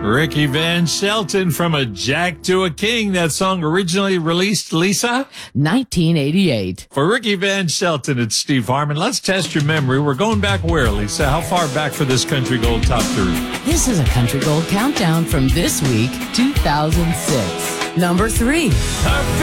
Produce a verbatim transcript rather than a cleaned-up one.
Ricky Van Shelton from A Jack to a King. That song originally released, Lisa? nineteen eighty-eight. For Ricky Van Shelton, it's Steve Harmon. Let's test your memory. We're going back where, Lisa? How far back for this Country Gold Top three? This is a Country Gold countdown from this week, two thousand six. Number three. Her